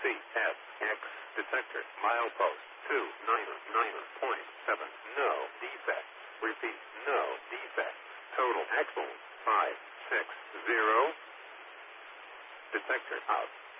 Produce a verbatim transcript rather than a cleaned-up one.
C S X detector milepost two nine nine point seven. No defects. Repeat, no defects. Total axle five six zero. Detector out.